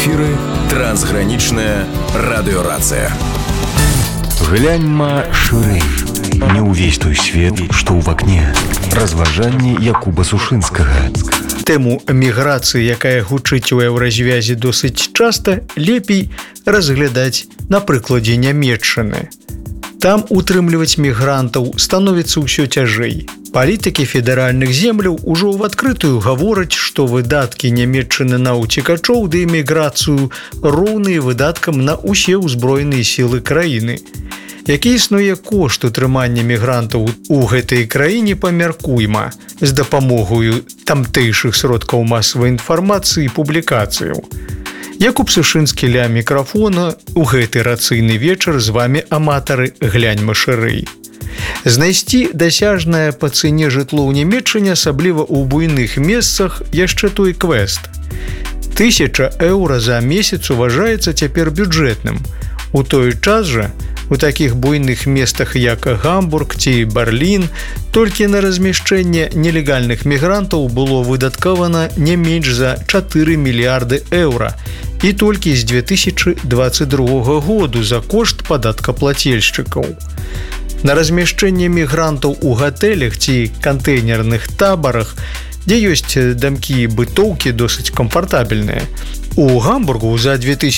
эфіры трансгранічная радыёрацыя. Гляньма шырэй. Не ўвесь той свет, што ў вакне. Разважанні Якуба Сушынскага. Тэму міграцыі, якая гучыць у еўразвязі досыць часта, лепей разглядаць на прыкладзе Нямецчыны. Там утрымліваць мігрантаў становіцца ўсё цяжэй. Палітыкі федэральных земляў ужо ў адкрытую гавораць, што выдаткі Нямецчыны на уцекачоў ды эміграцыю роўныя выдаткам на ўсе ўзброеныя сілы краіны. Які існуе кошт утрымання мігрантаў у гэтай краіне, памяркуйма, з дапамогаю тамтэйшых сродкаў масавай інфармацыі і публікацыяў. Якуб Сушынскі ля мікрафона у гэты рацыйны вечар з вамі аматары гляньма шырэй. Знайсці дасяжнае па цэне жытло ў Нямецчыне, асабліва ў буйных месцах, яшчэ той квест. 1000 еўра за месяц уважаецца цяпер бюджэтным. У той час жа у такіх буйных местах, як Гамбург ці Берлін, толькі на размяшчэнне нелегальных мігрантаў было выдаткавана не менш за 4 мільярды еўра, і толькі з 2022 году за кошт падаткаплацельшчыкаў. На размяшчэнне мігрантаў у гатэлях ці кантэйнерных табарах, дзе ёсць дамкі і бытоўкі досыць камфартабельныя. У Гамбургу за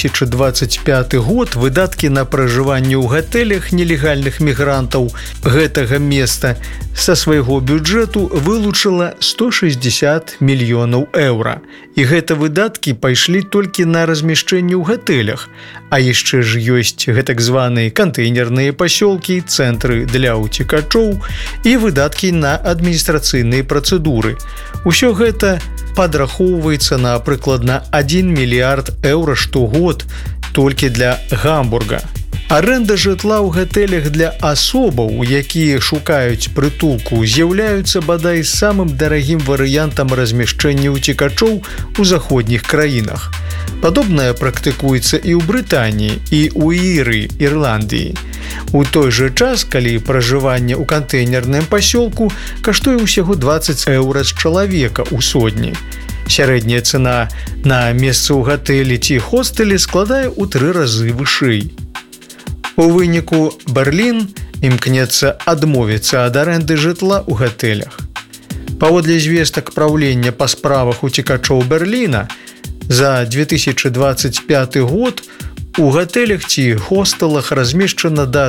2025 год выдаткі на пражыванне ў гатэлях нелегальных мігрантаў гэтага места са свайго бюджэту вылучыла 160 мільёнаў еўра. І гэта выдаткі пайшлі толькі на размяшчэнне ў гатэлях, а яшчэ ж ёсць гэтак званыя кантэйнерныя пасёлкі, цэнтры для уцекачоў і выдаткі на адміністрацыйныя працэдуры. Усё гэта падрахоўваецца на прыкладна 1 мільярд еўра штогод толькі для Гамбурга. Арэнда жытла ў гатэлях для асобаў, якія шукаюць прытулку, з'яўляюцца бадай самым дарагім варыянтам размяшчэння уцекачоў у заходніх краінах. Падобнае практыкуецца і ў Брытаніі, і ў Ірыі, Ірландыі. У той жа час, калі пражыванне ў кантэйнерным пасёлку каштуе ўсяго 20 еўра з чалавека ў сотні. Сярэдняя цана на месца ў гатэлі ці хостэлі складае ў 3 разы вышэй. У выніку Берлін імкнецца адмовіцца ад арэнды жытла ў гатэлях. Паводле звестак праўлення па справах уцекачоў Берліна, за 2025 год у гатэлях ці хостэлах размешчана да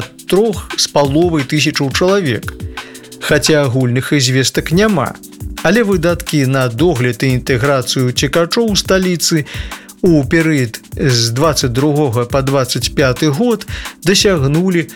3500 чалавек. Хаця агульных звестак няма, але выдаткі на догляд і інтэграцыю уцекачоў у сталіцы у перыяд з 22 па 25 год дасягнулі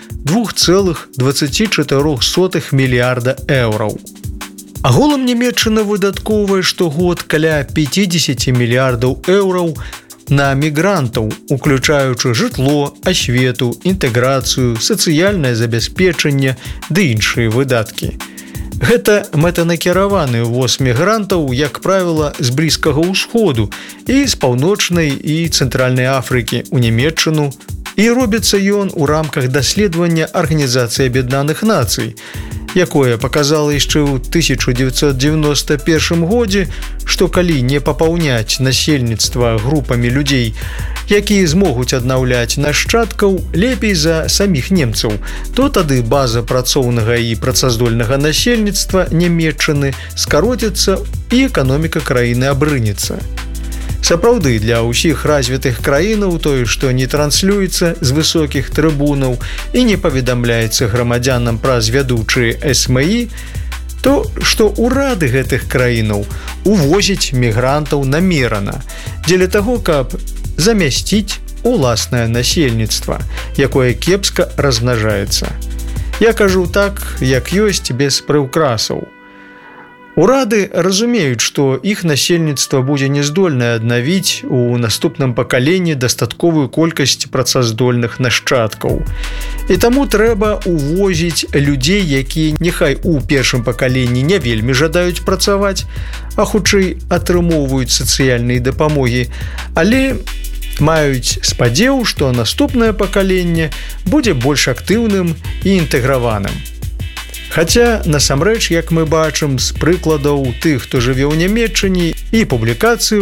2,24 мільярда еўраў. Аголам Нямецчына выдаткоўвае штогод каля 50 мільярдаў еўраў на мігрантаў, уключаючы жытло, асвету, інтэграцыю, сацыяльнае забяспечанне ды іншыя выдаткі. Гэта мэтанакіраваны ўвоз мігрантаў, як правіла, з Блізкага ўсходу і з паўночнай і цэнтральнай Афрыкі ў Нямецчыну, і робіцца ён у рамках даследавання Арганізацыі Аб'яднаных Нацый, якое паказала яшчэ ў 1991 годзе, што калі не папаўняць насельніцтва групамі людзей, якія змогуць аднаўляць нашчадкаў лепей за саміх немцаў, то тады база працоўнага і працаздольнага насельніцтва Нямецчыны скароціцца і эканоміка краіны абрынецца. Сапраўды, для ўсіх развітых краінаў тое, што не транслюецца з высокіх трыбунаў і не паведамляецца грамадзянам праз вядучыя СМІ, то, што ўрады гэтых краінаў увозяць мігрантаў намерана, дзеля таго, каб замясціць уласнае насельніцтва, якое кепска размнажаецца. Я кажу так, як ёсць, без прыўкрасаў. Урады разумеюць, што іх насельніцтва будзе няздольнае аднавіць у наступным пакаленні дастатковую колькасць працаздольных нашчадкаў. І таму трэба увозіць людзей, якія няхай у першым пакаленні не вельмі жадаюць працаваць, а хутчэй атрымоўваюць сацыяльныя дапамогі, але маюць спадзеў, што наступнае пакаленне будзе больш актыўным і інтэграваным. Хаця, насамрэч, як мы бачым з прыкладаў тых, хто жыве ў Нямецчыне і публікацыяў,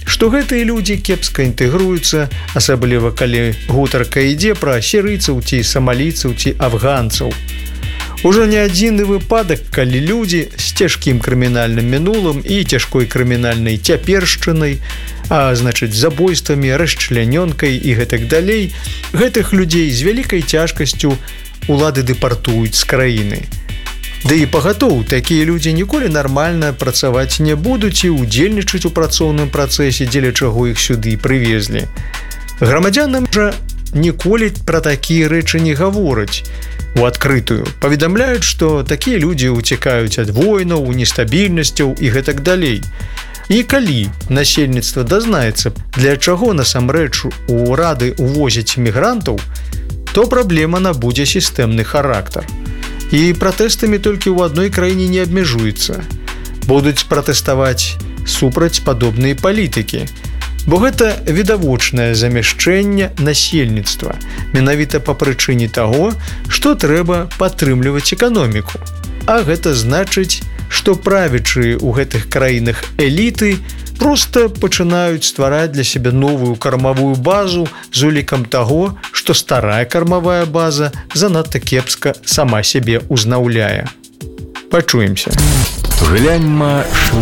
што гэтыя людзі кепска інтэгруюцца, асабліва калі гутарка ідзе пра сірыйцаў ці самалійцаў ці афганцаў. Ужо не адзіны выпадак, калі людзі з цяжкім крымінальным мінулым і цяжкой крымінальнай цяпершчынай, а значыць забойствамі, расчлянёнкай і гэтак далей, гэтых людзей з вялікай цяжкасцю улады дэпартуюць з краіны. Ды і пагатоў, такія людзі ніколі нармальна працаваць не будуць і ўдзельнічаць у працоўным працэсе, дзеля чаго іх сюды прывезлі. Грамадзянам жа ніколі пра такія рэчы не гавораць у адкрытую. Паведамляюць, што такія людзі уцякаюць ад войнаў, нестабільнасцяў і гэтак далей. І калі насельніцтва дазнаецца, для чаго насамрэч урады увозяць мігрантаў, то праблема набудзе сістэмны характар. І пратэстамі толькі ў адной краіне не абмежуецца. Будуць пратэставаць супраць падобнай палітыкі. Бо гэта відавочнае замяшчэнне насельніцтва, менавіта па прычыне таго, што трэба падтрымліваць эканоміку. А гэта значыць, што правячыя ў гэтых краінах эліты проста пачынаюць ствараць для сябе новую кармавую базу з улікам таго, што старая кармавая база занадта кепска сама сябе ўзнаўляе. Пачуемся. Гляньма